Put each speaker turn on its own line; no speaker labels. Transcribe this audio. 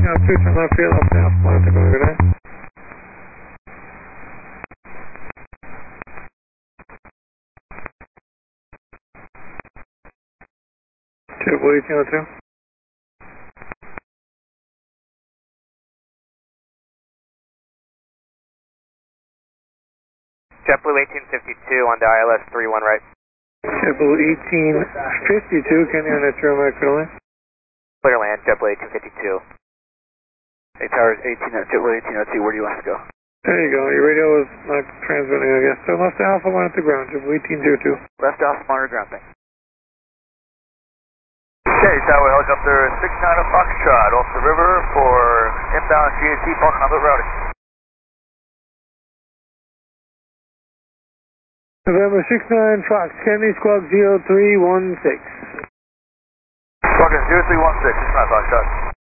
1802, turn left field, left Alpha Monitor, go good night. JetBlue 1802.
JetBlue 1852 on the ILS 31 right.
JetBlue 1852, can you on that German clear land?
Clear land, JetBlue 1852.
Hey, Towers 18, JetBlue 1802, where do you want to go?
There you go, your radio is not transmitting, I guess. So left Alpha Monitor ground, JetBlue 1822.
Left Alpha Monitor ground, thanks.
Okay, Tower Helicopter 69 of Foxtrot off the river for inbound GAT bulk conduit routing.
November 69 Fox, Kennedy Squawk 0316.
Squawk 0316, 69 Foxtrot.